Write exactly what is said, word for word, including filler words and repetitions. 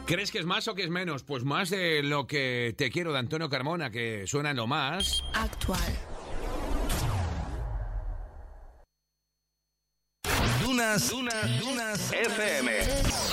¿Crees que es más o que es menos? Pues más de lo que te quiero de Antonio Carmona, que suena en lo más actual. Dunas, Dunas, Dunas F M.